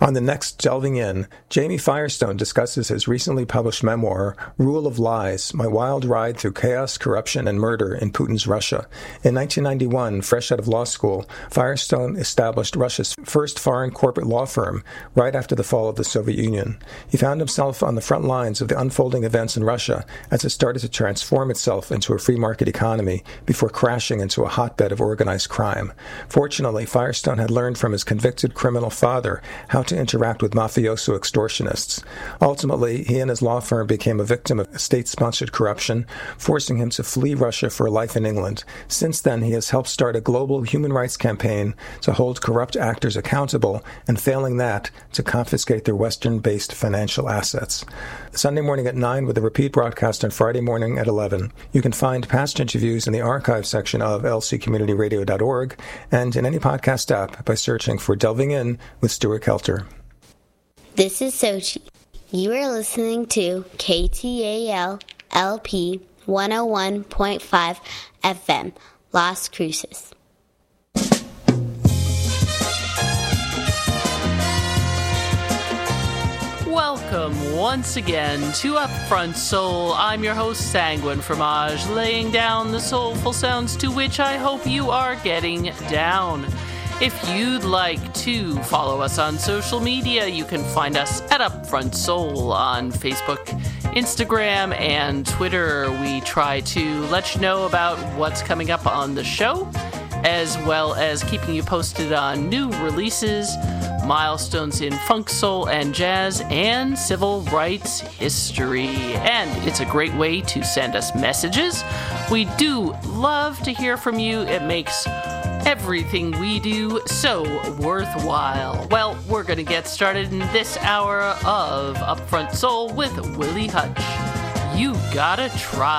On the next Delving In, Jamie Firestone discusses his recently published memoir, Rule of Lies, My Wild Ride Through Chaos, Corruption, and Murder in Putin's Russia. In 1991, fresh out of law school, Firestone established Russia's first foreign corporate law firm right after the fall of the Soviet Union. He found himself on the front lines of the unfolding events in Russia as it started to transform itself into a free market economy before crashing into a hotbed of organized crime. Fortunately, Firestone had learned from his convicted criminal father how to interact with mafioso extortionists. Ultimately, he and his law firm became a victim of state-sponsored corruption, forcing him to flee Russia for a life in England. Since then, he has helped start a global human rights campaign to hold corrupt actors accountable, and failing that, to confiscate their Western-based financial assets. Sunday morning at 9 with a repeat broadcast on Friday morning at 11. You can find past interviews in the archive section of lccommunityradio.org and in any podcast app by searching for Delving In with Stuart Kelter. This is Sochi. You are listening to KTAL LP 101.5 FM, Las Cruces. Welcome once again to Upfront Soul. I'm your host, Sanguine Fromage, laying down the soulful sounds to which I hope you are getting down. If you'd like to follow us on social media, you can find us at Upfront Soul on Facebook, Instagram, and Twitter. We try to let you know about what's coming up on the show, as well as keeping you posted on new releases, milestones in funk, soul, and jazz, and civil rights history. And it's a great way to send us messages. We do love to hear from you. It makes everything we do so worthwhile. Well, we're going to get started in this hour of Upfront Soul with Willie Hutch. You gotta try.